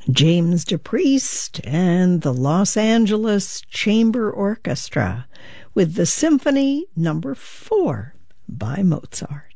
James DePriest and the Los Angeles Chamber Orchestra with the Symphony No. 4 by Mozart.